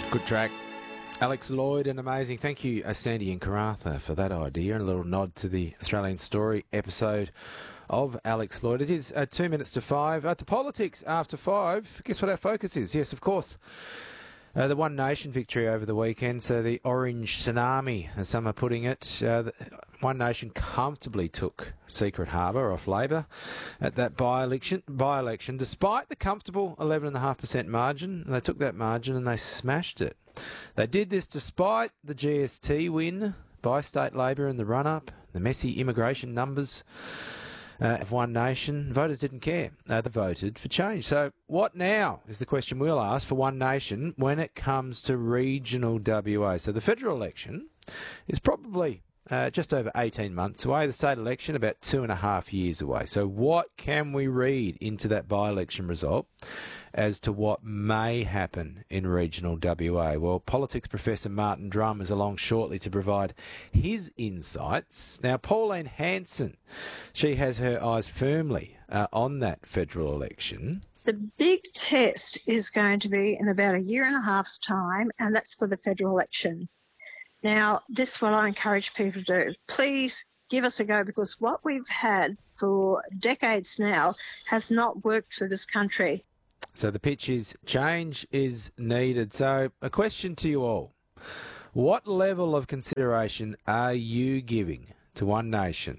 Good track. Alex Lloyd, and amazing. Thank you, Sandy and Karatha, for that idea, and a little nod to the Australian Story episode of Alex Lloyd. It is 2 minutes to 5. To politics after 5. Guess what our focus is? Yes, of course. The One Nation victory over the weekend, so the orange tsunami, as some are putting it. One Nation comfortably took Secret Harbour off Labor at that by-election. Despite the comfortable 11.5% margin, they took that margin and they smashed it. They did this despite the GST win by state Labor in the run-up, the messy immigration numbers of One Nation. Voters didn't care. They voted for change. So what now is the question we'll ask for One Nation when it comes to regional WA. So the federal election is probably just over 18 months away. The state election about 2.5 years away. So what can we read into that by-election result as to what may happen in regional WA? Well, politics professor Martin Drum is along shortly to provide his insights. Now, Pauline Hanson, she has her eyes firmly on that federal election. The big test is going to be in about a year and a half's time, and that's for the federal election. Now, this is what I encourage people to do. Please give us a go, because what we've had for decades now has not worked for this country. So the pitch is change is needed. So a question to you all. What level of consideration are you giving to One Nation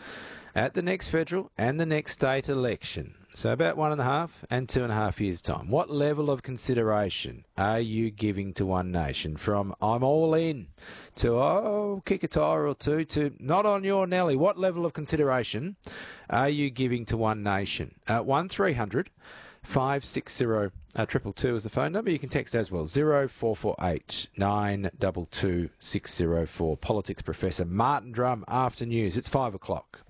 at the next federal and the next state election? So about 1.5 and 2.5 years' time. What level of consideration are you giving to One Nation? From I'm all in to, kick a tire or two, to not on your Nelly. What level of consideration are you giving to One Nation? 1300 560 222 is the phone number. You can text as well. 0448 922 604. Politics professor Martin Drum after news. It's 5 o'clock.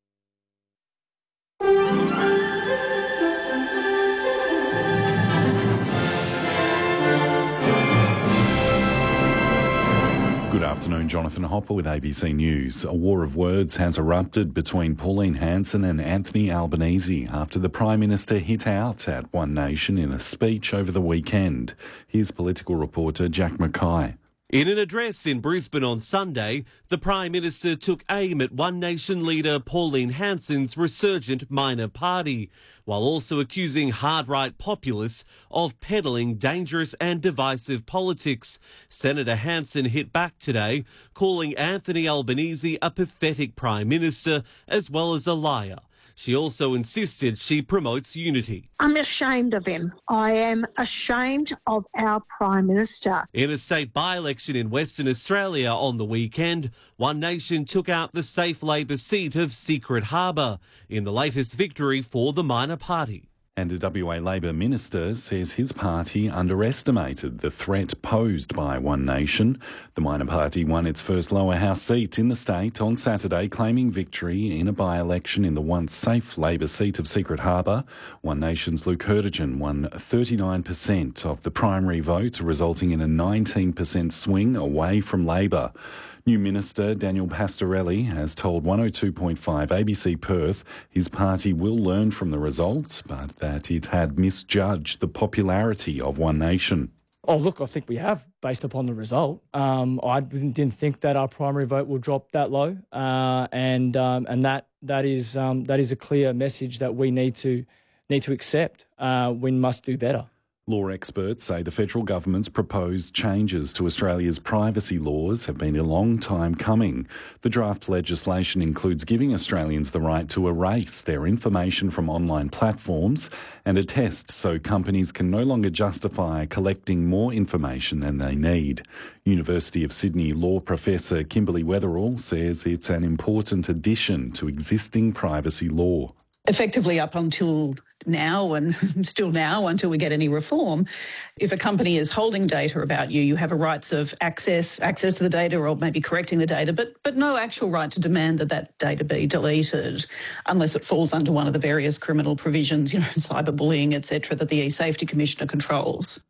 Good afternoon, Jonathan Hopper with ABC News. A war of words has erupted between Pauline Hanson and Anthony Albanese after the Prime Minister hit out at One Nation in a speech over the weekend. Here's political reporter Jack Mackay. In an address in Brisbane on Sunday, the Prime Minister took aim at One Nation leader Pauline Hanson's resurgent minor party, while also accusing hard-right populists of peddling dangerous and divisive politics. Senator Hanson hit back today, calling Anthony Albanese a pathetic Prime Minister as well as a liar. She also insisted she promotes unity. I'm ashamed of him. I am ashamed of our Prime Minister. In a state by-election in Western Australia on the weekend, One Nation took out the safe Labor seat of Secret Harbour in the latest victory for the minor party. And a WA Labor minister says his party underestimated the threat posed by One Nation. The minor party won its first lower house seat in the state on Saturday, claiming victory in a by-election in the once safe Labor seat of Secret Harbour. One Nation's Luke Hurtigan won 39% of the primary vote, resulting in a 19% swing away from Labor. New Minister Daniel Pastorelli has told 102.5 ABC Perth his party will learn from the results, but that it had misjudged the popularity of One Nation. Oh, look, I think we have, based upon the result. I didn't think that our primary vote will drop that low, and that is a clear message that we need to accept. We must do better. Law experts say the federal government's proposed changes to Australia's privacy laws have been a long time coming. The draft legislation includes giving Australians the right to erase their information from online platforms and a test so companies can no longer justify collecting more information than they need. University of Sydney law professor Kimberly Weatherall says it's an important addition to existing privacy law. Effectively up until now and still now until we get any reform, if a company is holding data about you, you have a rights of access to the data or maybe correcting the data, but no actual right to demand that data be deleted unless it falls under one of the various criminal provisions, cyberbullying, etc., that the eSafety Commissioner controls.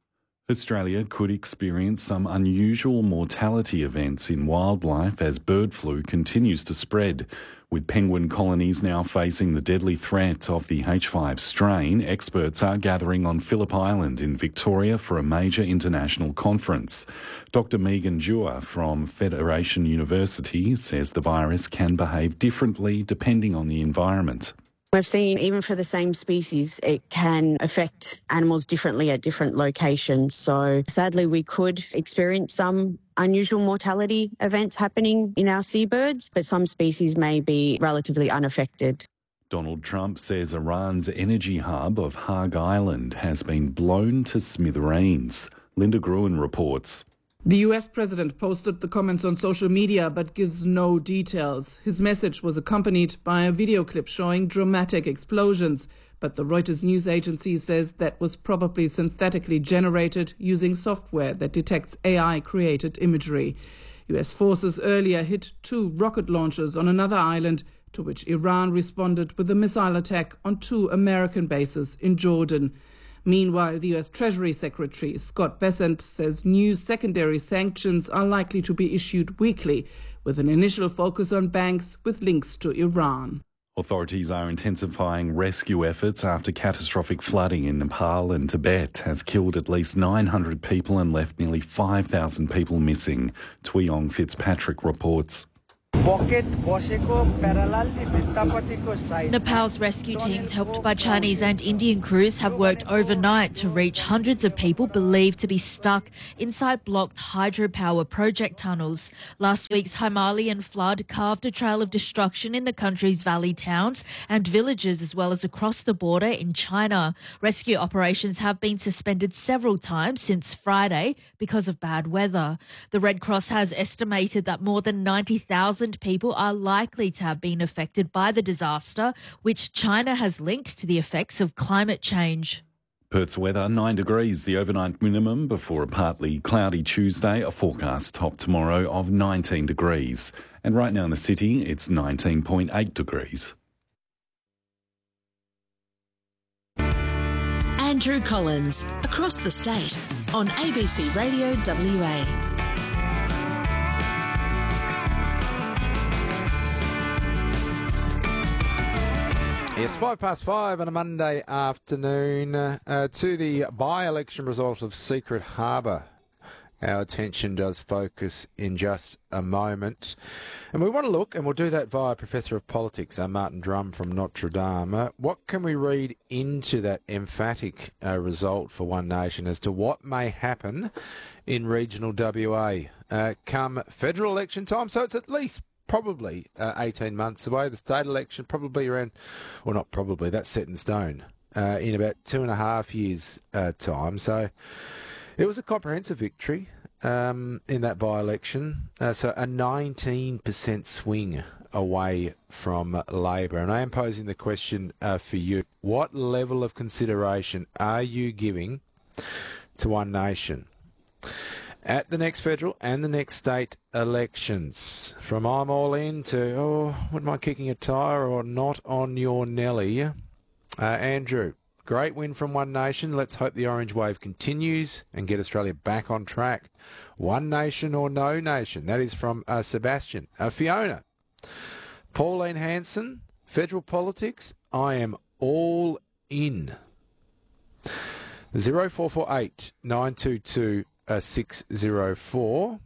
Australia could experience some unusual mortality events in wildlife as bird flu continues to spread. With penguin colonies now facing the deadly threat of the H5 strain, experts are gathering on Phillip Island in Victoria for a major international conference. Dr. Megan Dewar from Federation University says the virus can behave differently depending on the environment. We've seen even for the same species, it can affect animals differently at different locations. So sadly, we could experience some unusual mortality events happening in our seabirds, but some species may be relatively unaffected. Donald Trump says Iran's energy hub of Hague Island has been blown to smithereens. Linda Gruen reports. The US president posted the comments on social media but gives no details. His message was accompanied by a video clip showing dramatic explosions, but the Reuters news agency says that was probably synthetically generated using software that detects AI-created imagery. US forces earlier hit 2 rocket launches on another island, to which Iran responded with a missile attack on 2 American bases in Jordan. Meanwhile, the US Treasury Secretary Scott Bessent says new secondary sanctions are likely to be issued weekly, with an initial focus on banks with links to Iran. Authorities are intensifying rescue efforts after catastrophic flooding in Nepal and Tibet has killed at least 900 people and left nearly 5,000 people missing. Tuyong Fitzpatrick reports. Nepal's rescue teams, helped by Chinese and Indian crews, have worked overnight to reach hundreds of people believed to be stuck inside blocked hydropower project tunnels. Last week's Himalayan flood carved a trail of destruction in the country's valley towns and villages, as well as across the border in China. Rescue operations have been suspended several times since Friday because of bad weather. The Red Cross has estimated that more than 90,000 people are likely to have been affected by the disaster, which China has linked to the effects of climate change. Perth's weather, 9 degrees, the overnight minimum before a partly cloudy Tuesday, a forecast top tomorrow of 19 degrees. And right now in the city, it's 19.8 degrees. Andrew Collins, across the state, on ABC Radio WA. Yes, 5:05 on a Monday afternoon to the by-election result of Secret Harbour. Our attention does focus in just a moment. And we want to look, and we'll do that via Professor of Politics, Martin Drum from Notre Dame. What can we read into that emphatic result for One Nation as to what may happen in regional WA come federal election time? So it's at least probably 18 months away. The state election probably around, well, not probably, that's set in stone, in about 2.5 years' time. So it was a comprehensive victory in that by-election. So a 19% swing away from Labor. And I am posing the question for you. What level of consideration are you giving to One Nation at the next federal and the next state elections? From I'm all in to, wouldn't mind kicking a tyre or not on your Nelly. Andrew, great win from One Nation. Let's hope the orange wave continues and get Australia back on track. One Nation or no nation? That is from Sebastian. Fiona. Pauline Hanson, federal politics, I am all in. 0448 922 604.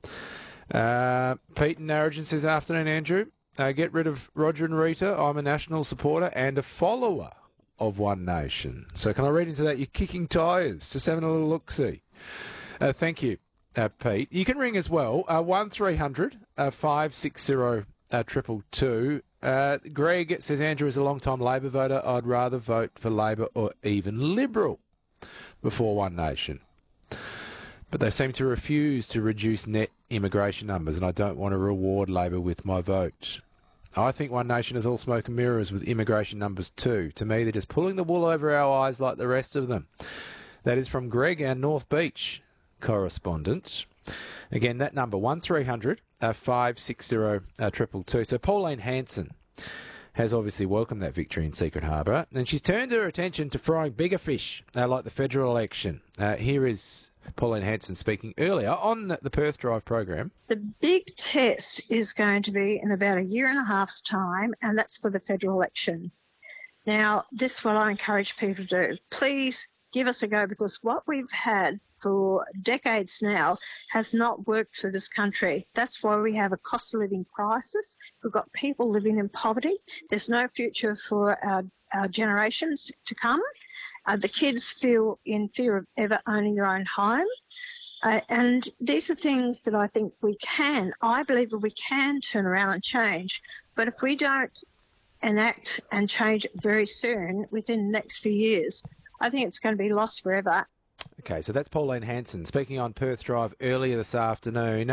Pete in Narrogin says, afternoon, Andrew. Get rid of Roger and Rita. I'm a national supporter and a follower of One Nation. So can I read into that? You're kicking tyres. Just having a little look-see. Thank you, Pete. You can ring as well. 1300 560 222. Greg says, Andrew is a long-time Labor voter. I'd rather vote for Labor or even Liberal before One Nation. But they seem to refuse to reduce net immigration numbers, and I don't want to reward Labor with my vote. I think One Nation is all smoke and mirrors with immigration numbers too. To me, they're just pulling the wool over our eyes like the rest of them. That is from Greg, our North Beach correspondent. Again, that number, 1300 560 222. So Pauline Hanson has obviously welcomed that victory in Secret Harbour, and she's turned her attention to frying bigger fish, like the federal election. Here is Pauline Hanson speaking earlier on the Perth Drive program. The big test is going to be in about a year and a half's time, and that's for the federal election. Now, this is what I encourage people to do. Please give us a go, because what we've had for decades now has not worked for this country. That's why we have a cost of living crisis. We've got people living in poverty. There's no future for our generations to come. The kids feel in fear of ever owning their own home. And these are things that I think I believe that we can turn around and change. But if we don't enact and change it very soon, within the next few years, I think it's going to be lost forever. Okay, so that's Pauline Hanson speaking on Perth Drive earlier this afternoon.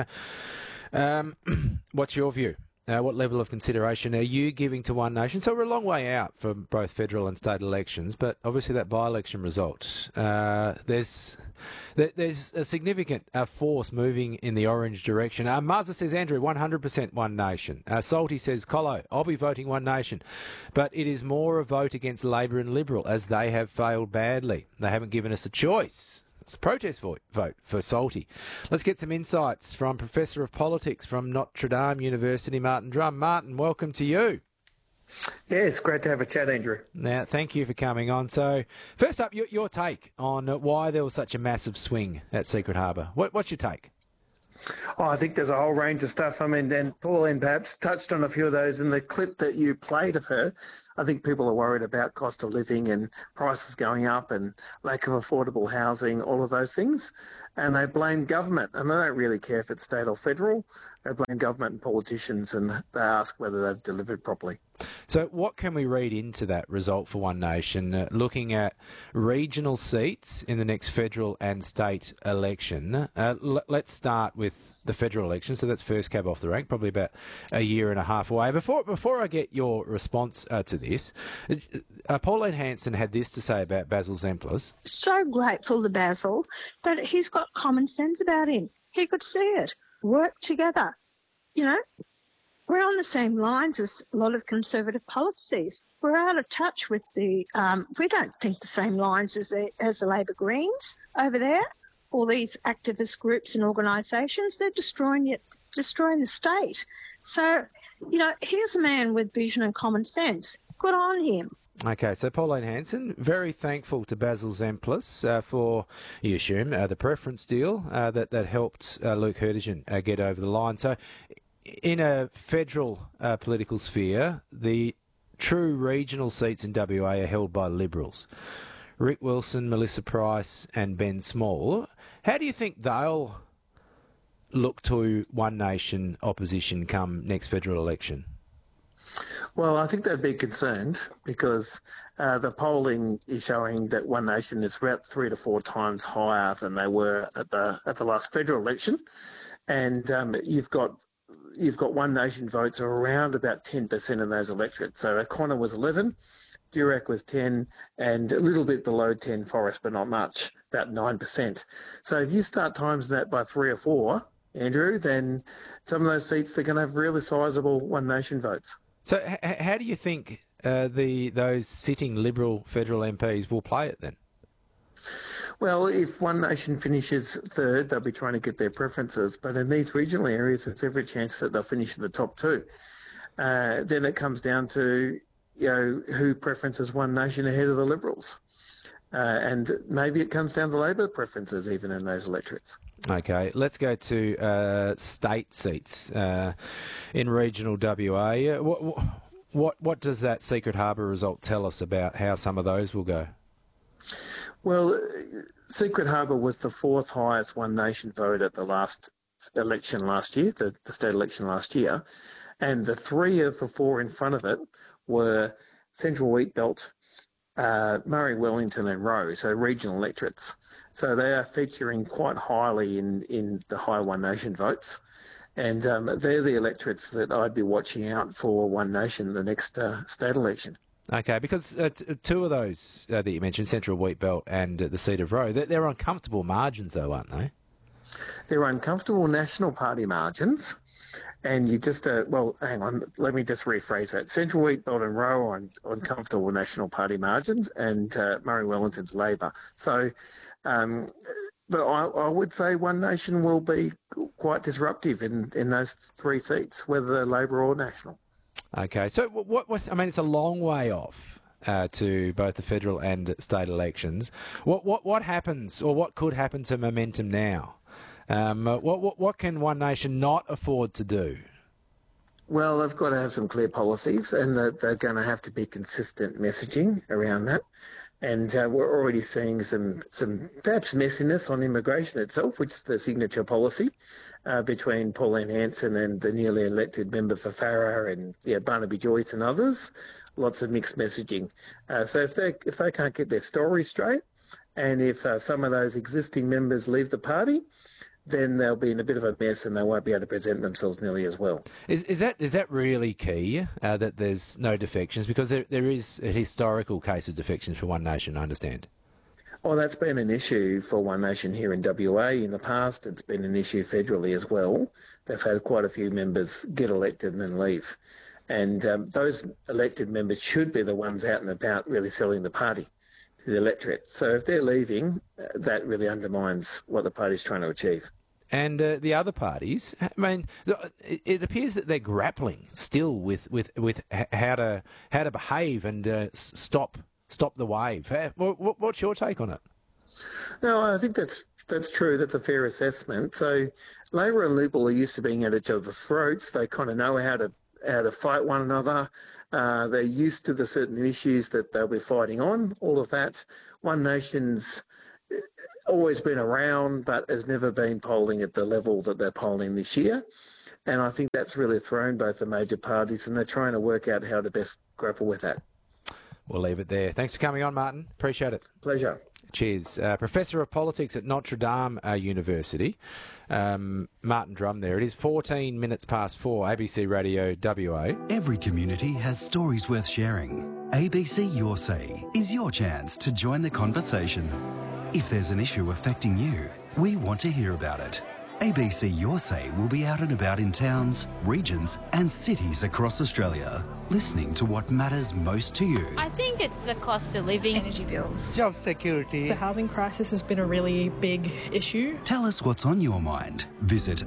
What's your view? What level of consideration are you giving to One Nation? So we're a long way out from both federal and state elections, but obviously that by-election result, there's a significant force moving in the orange direction. Mazda says, Andrew, 100% One Nation. Salty says, Colo, I'll be voting One Nation, but it is more a vote against Labor and Liberal, as they have failed badly. They haven't given us a choice. It's a protest vote for Salty. Let's get some insights from Professor of Politics from Notre Dame University, Martin Drum. Martin, welcome to you. Yeah, it's great to have a chat, Andrew. Now, thank you for coming on. So, first up, your take on why there was such a massive swing at Secret Harbour. What's your take? Oh, I think there's a whole range of stuff. I mean, and Pauline perhaps touched on a few of those in the clip that you played of her. I think people are worried about cost of living and prices going up and lack of affordable housing, all of those things. And they blame government, and they don't really care if it's state or federal. They blame government and politicians, and they ask whether they've delivered properly. So what can we read into that result for One Nation? Looking at regional seats in the next federal and state election, let's start with the federal election. So that's first cab off the rank, probably about a year and a half away. Before I get your response to this, Pauline Hanson had this to say about Basil Zemplis. So grateful to Basil that he's got common sense about him. He could see it. Work together. You know, we're on the same lines as a lot of conservative policies. We're out of touch with we don't think the same lines as the Labor Greens over there. All these activist groups and organisations, they're destroying the state. So, you know, here's a man with vision and common sense. Good on him. Okay, so Pauline Hanson, very thankful to Basil Zemplis for, you assume, the preference deal that helped Luke Herdigen get over the line. So in a federal political sphere, the true regional seats in WA are held by Liberals. Rick Wilson, Melissa Price and Ben Small. How do you think they'll look to One Nation opposition come next federal election? Well, I think they'd be concerned because the polling is showing that One Nation is about 3 to 4 times higher than they were at the last federal election, and you've got One Nation votes around about 10% of those electorates. So O'Connor was 11, Durack was 10, and a little bit below 10 Forrest, but not much, about 9%. So if you start timesing that by 3 or 4, Andrew, then some of those seats, they're going to have really sizable One Nation votes. So how do you think those sitting Liberal federal MPs will play it then? Well, if One Nation finishes third, they'll be trying to get their preferences. But in these regional areas, there's every chance that they'll finish in the top 2. Then it comes down to, you know, who preferences One Nation ahead of the Liberals. And maybe it comes down to Labor preferences even in those electorates. Okay, let's go to state seats in regional WA. What does that Secret Harbour result tell us about how some of those will go? Well, Secret Harbour was the 4th highest One Nation vote at the last election last year, the state election last year, and the 3 of the 4 in front of it were Central Wheatbelt, Murray Wellington and Roe, so regional electorates. So they are featuring quite highly in the high One Nation votes. And they're the electorates that I'd be watching out for One Nation in the next state election. Okay, because 2 of those that you mentioned, Central Wheatbelt and the seat of Roe, they're on comfortable margins though, aren't they? They're uncomfortable National Party margins, and you just, hang on, let me just rephrase that. Central Wheat Belt and Roe are on comfortable National Party margins, and Murray Wellington's Labor. So, but I would say One Nation will be quite disruptive in those three seats, whether they're Labor or National. Okay, so what I mean, it's a long way off to both the federal and state elections. What happens, or what could happen to momentum now? What can One Nation not afford to do? Well, they've got to have some clear policies, and they're going to have to be consistent messaging around that. And we're already seeing some perhaps messiness on immigration itself, which is the signature policy between Pauline Hanson and the newly elected member for Farrer and Barnaby Joyce and others. Lots of mixed messaging. So if they can't get their story straight, and if some of those existing members leave the party, then they'll be in a bit of a mess and they won't be able to present themselves nearly as well. Is that really key, that there's no defections? Because there is a historical case of defections for One Nation, I understand. Well, that's been an issue for One Nation here in WA in the past. It's been an issue federally as well. They've had quite a few members get elected and then leave. And those elected members should be the ones out and about really selling the party to the electorate. So if they're leaving, that really undermines what the party's trying to achieve. And the other parties, I mean, it appears that they're grappling still with how to behave and stop the wave. What's your take on it? No, I think that's true. That's a fair assessment. So Labor and Liberal are used to being at each other's throats. They kind of know how to fight one another. They're used to the certain issues that they'll be fighting on. All of that. One Nation's always been around, but has never been polling at the level that they're polling this year. And I think that's really thrown both the major parties, and they're trying to work out how to best grapple with that. We'll leave it there. Thanks for coming on, Martin. Appreciate it. Pleasure. Cheers. Professor of Politics at Notre Dame University, Martin Drum there. It is 14 minutes past 4, ABC Radio WA. Every community has stories worth sharing. ABC Your Say is your chance to join the conversation. If there's an issue affecting you, we want to hear about it. ABC Your Say will be out and about in towns, regions and cities across Australia, listening to what matters most to you. I think it's the cost of living, energy bills, job security. The housing crisis has been a really big issue. Tell us what's on your mind. Visit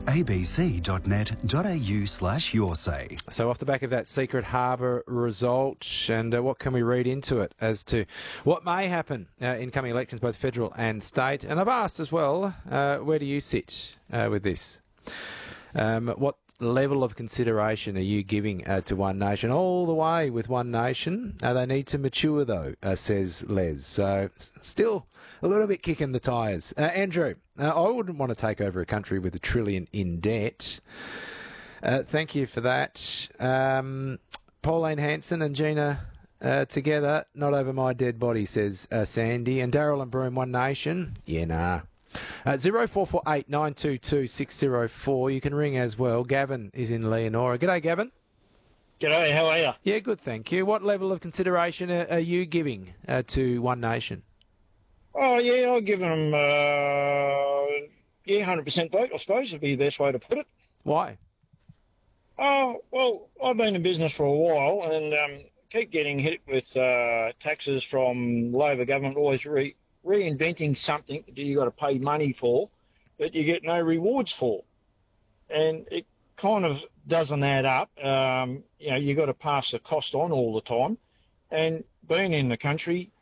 abc.net.au/yoursay. So off the back of that Secret Harbour result, and what can we read into it as to what may happen in coming elections, both federal and state? And I've asked as well, where do you sit with this? What level of consideration are you giving to One Nation? All the way with One Nation. They need to mature, though, says Les. So still a little bit kicking the tyres. Andrew, I wouldn't want to take over a country with $1 trillion in debt. Thank you for that. Pauline Hanson and Gina together, not over my dead body, says Sandy. And Daryl and Broome, One Nation. Yeah, nah. 0448 922 604. You can ring as well. Gavin is in Leonora. G'day, Gavin. G'day, how are you? Yeah, good, thank you. What level of consideration are you giving to One Nation? Oh, yeah, I'll give them, 100% vote, I suppose, would be the best way to put it. Why? Oh, well, I've been in business for a while and keep getting hit with taxes from Labor government, always reinventing something that you got to pay money for that you get no rewards for, and it kind of doesn't add up. You got to pass the cost on all the time, and being in the country,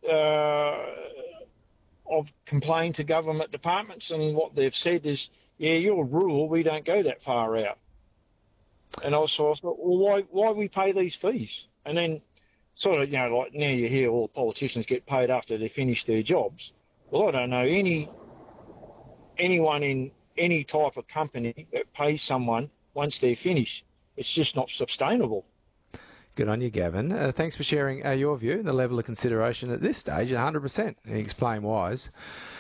I've complained to government departments, and what they've said is, yeah, your rule, we don't go that far out. And I thought, well, why we pay these fees? And then sort of, like now you hear all the politicians get paid after they finish their jobs. Well, I don't know anyone in any type of company that pays someone once they're finished. It's just not sustainable. Good on you, Gavin. Thanks for sharing your view. The level of consideration at this stage, 100%. Explain whys.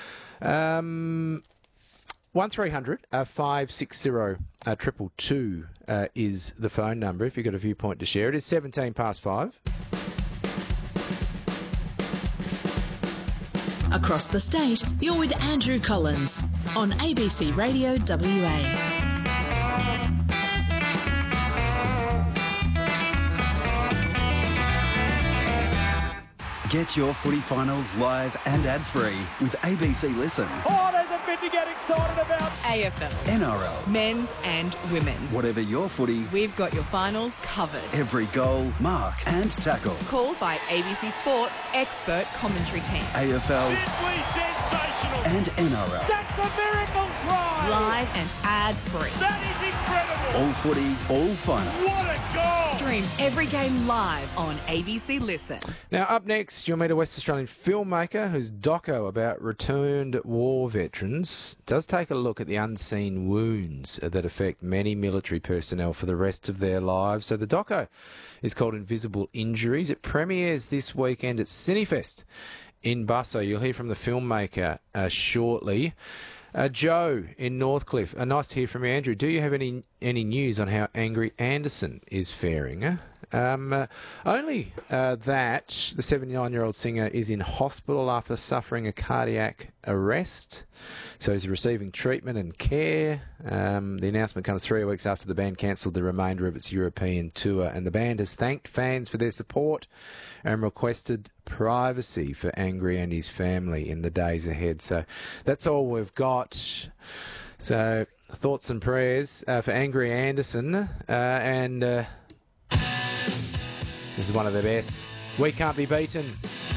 1300 560 222 is the phone number if you've got a viewpoint to share. It is 17 past 5. Across the state, you're with Andrew Collins on ABC Radio WA. Get your footy finals live and ad-free with ABC Listen. Oh, there's a bit to get excited about. AFL. NRL. Men's and women's. Whatever your footy, we've got your finals covered. Every goal, mark and tackle. Called by ABC Sports expert commentary team. AFL. Simply sensational. And NRL. That's a miracle try. Live and ad-free. That is incredible. All footy, all finals. What a goal. Stream every game live on ABC Listen. Now, up next, you'll meet a West Australian filmmaker whose doco about returned war veterans does take a look at the unseen wounds that affect many military personnel for the rest of their lives. So the doco is called Invisible Injuries. It premieres this weekend at Cinefest in Busso. You'll hear from the filmmaker shortly. Joe in Northcliffe, nice to hear from you, Andrew. Do you have any news on how Angry Anderson is faring? Only that the 79-year-old singer is in hospital after suffering a cardiac arrest. So he's receiving treatment and care. The announcement comes 3 weeks after the band cancelled the remainder of its European tour, and the band has thanked fans for their support and requested privacy for Angry and his family in the days ahead. So that's all we've got. So thoughts and prayers for Angry Anderson, and this is one of the best. We Can't Be Beaten.